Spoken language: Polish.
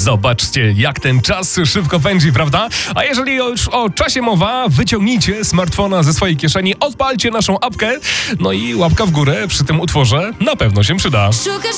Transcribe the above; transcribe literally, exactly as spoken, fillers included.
Zobaczcie, jak ten czas szybko pędzi, prawda? A jeżeli już o czasie mowa, wyciągnijcie smartfona ze swojej kieszeni, odpalcie naszą apkę, no i łapka w górę przy tym utworze na pewno się przyda. Szukasz